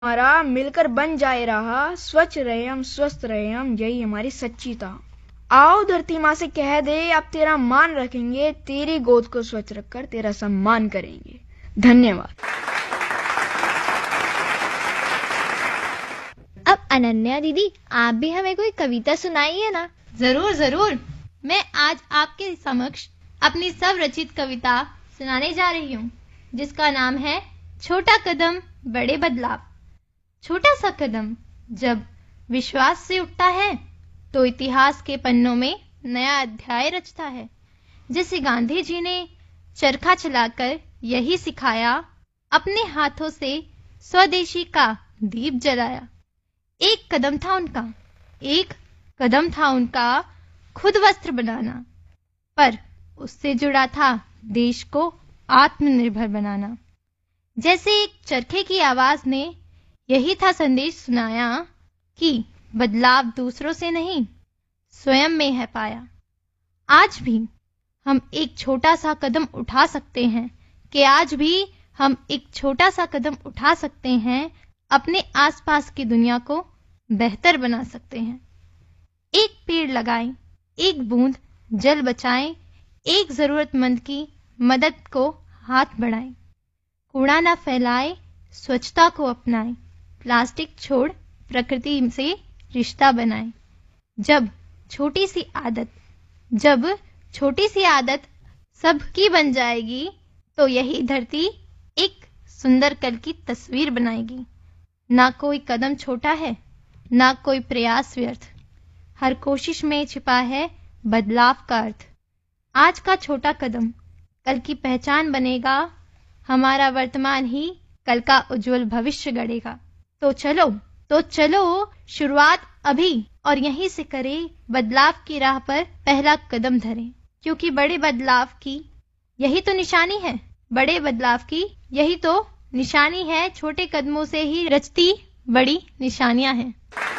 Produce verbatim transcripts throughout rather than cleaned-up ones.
हमारा मिलकर बन जाए रहा, स्वच्छ रहे हम, स्वस्थ रहे हम, यही हमारी सच्ची था। आओ धरती माँ से कह दे, अब तेरा मान रखेंगे, तेरी गोद को स्वच्छ रखकर तेरा सम्मान करेंगे। धन्यवाद। अब अनन्या दीदी, आप भी हमें कोई कविता सुनाइए ना। जरूर जरूर। मैं आज आपके समक्ष अपनी स्वरचित कविता सुनाने जा रही हूँ, जिसका नाम है छोटा कदम बड़े बदलाव। छोटा सा कदम जब विश्वास से उठता है तो इतिहास के पन्नों में नया अध्याय रचता है। जैसे गांधी जी ने चरखा चलाकर यही सिखाया, अपने हाथों से स्वदेशी का दीप जलाया। एक कदम था उनका, एक कदम था उनका खुद वस्त्र बनाना, पर उससे जुड़ा था देश को आत्मनिर्भर बनाना। जैसे एक चरखे की आवाज ने यही था संदेश सुनाया कि बदलाव दूसरों से नहीं, स्वयं में है पाया। आज भी हम एक छोटा सा कदम उठा सकते हैं कि आज भी हम एक छोटा सा कदम उठा सकते हैं, अपने आसपास की दुनिया को बेहतर बना सकते हैं। एक पेड़ लगाएं, एक बूंद जल बचाएं, एक जरूरतमंद की मदद को हाथ बढ़ाएं। कूड़ा ना फैलाएं, स्वच्छता को अपनाएं, प्लास्टिक छोड़ प्रकृति से रिश्ता बनाएं। जब छोटी सी आदत जब छोटी सी आदत सबकी बन जाएगी तो यही धरती एक सुंदर कल की तस्वीर बनाएगी। ना कोई कदम छोटा है, ना कोई प्रयास व्यर्थ, हर कोशिश में छिपा है बदलाव का अर्थ। आज का छोटा कदम कल की पहचान बनेगा, हमारा वर्तमान ही कल का उज्जवल भविष्य गढ़ेगा। तो चलो तो चलो शुरुआत अभी और यहीं से करें, बदलाव की राह पर पहला कदम धरें, क्योंकि बड़े बदलाव की यही तो निशानी है। बड़े बदलाव की यही तो निशानी है, छोटे कदमों से ही रचती बड़ी निशानियां हैं।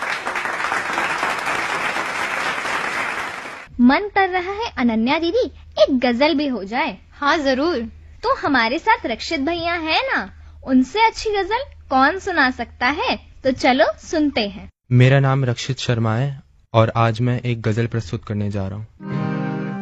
मन कर रहा है अनन्या दीदी एक गजल भी हो जाए। हाँ जरूर। तो हमारे साथ रक्षित भैया है ना, उनसे अच्छी गजल कौन सुना सकता है? तो चलो सुनते हैं। मेरा नाम रक्षित शर्मा है और आज मैं एक गजल प्रस्तुत करने जा रहा हूँ।